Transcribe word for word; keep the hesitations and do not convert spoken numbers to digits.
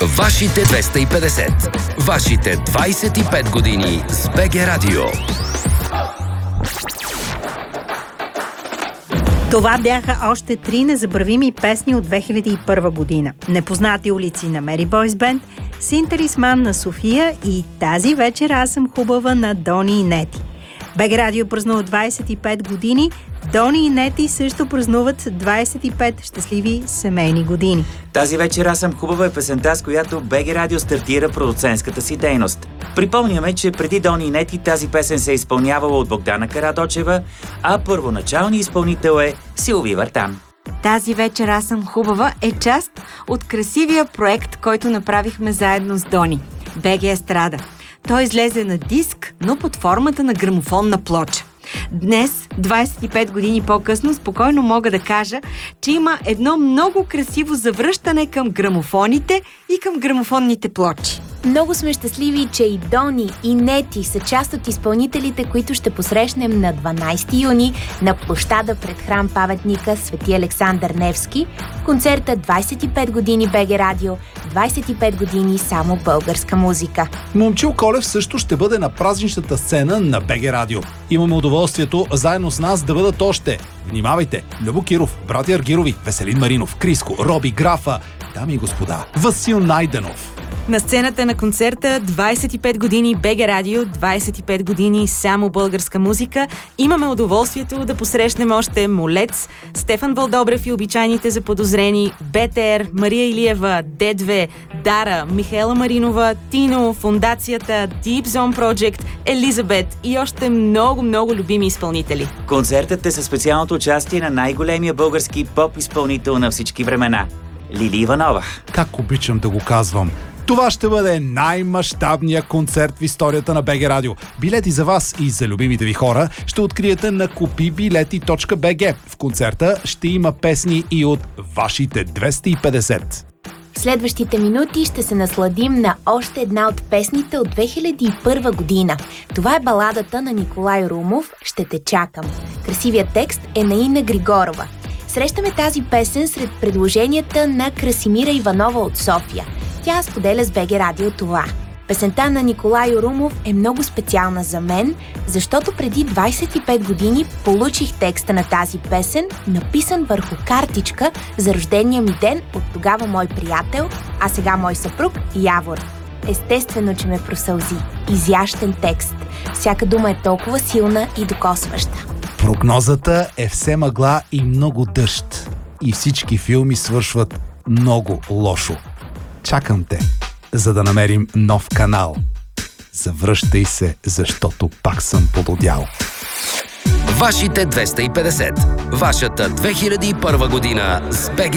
Вашите двеста и петдесет. Вашите двайсет и пет години с БГ Радио. Това бяха още три незабравими песни от две хиляди и първа година. Непознати улици на Мери Бойс Бенд, Синтарисман на София и Тази вечер аз съм хубава на Дони и Нети. БГ Радио празнува двайсет и пет години, Дони и Нети също празнуват двайсет и пет щастливи семейни години. Тази вечер аз съм хубава е песента, с която БГ Радио стартира продуцентската си дейност. Припомняме, че преди Дони и Нети тази песен се е изпълнявала от Богдана Карадочева, а първоначалният изпълнител е Силви Вартан. Тази вечер аз съм хубава е част от красивия проект, който направихме заедно с Дони. БГ Естрада. Той излезе на диск, но под формата на грамофонна плоча. Днес, двайсет и пет години по-късно, спокойно мога да кажа, че има едно много красиво завръщане към грамофоните и към грамофонните плочи. Много сме щастливи, че и Дони, и Нети са част от изпълнителите, които ще посрещнем на дванайсети юни на площада пред храм паметника Свети Александър Невски, концерта двайсет и пет години БГ Радио, двайсет и пет години само българска музика. Момчил Колев също ще бъде на празничната сцена на БГ Радио. Имаме удоволствието заедно с нас да бъдат още. Внимавайте! Любо Киров, братя Аргирови, Веселин Маринов, Криско, Роби Графа, дами и господа, Васил Найденов. На сцената на концерта двайсет и пет години БГ Радио, двайсет и пет години само българска музика, имаме удоволствието да посрещнем още Молец, Стефан Вълдобрев и обичайните заподозрени, БТР, Мария Илиева, Д две, Дара, Михаела Маринова, Тино, Фондацията, Deep Zone Project, Елизабет и още много-много любими изпълнители. Концертът е със специалното участие на най-големия български поп-изпълнител на всички времена – Лили Иванова. Как обичам да го казвам. Това ще бъде най-мащабният концерт в историята на БГ Радио. Билети за вас и за любимите ви хора ще откриете на купи билети точка би джи. В концерта ще има песни и от вашите двеста и петдесет. В следващите минути ще се насладим на още една от песните от две хиляди и първа година. Това е баладата на Николай Румов «Ще те чакам». Красивият текст е на Ина Григорова. Срещаме тази песен сред предложенията на Красимира Иванова от София. Тя споделя с БГ Радио това. Песента на Николай Румов е много специална за мен, защото преди двайсет и пет години получих текста на тази песен, написан върху картичка за рождения ми ден от тогава мой приятел, а сега мой съпруг Явор. Естествено, че ме просълзи. Изящен текст. Всяка дума е толкова силна и докосваща. Прогнозата е все мъгла и много дъжд. И всички филми свършват много лошо. Чакам те, за да намерим нов канал. Завръщай се, защото пак съм полудял. Вашите двеста и петдесет. Вашата две хиляди и първа година с БГ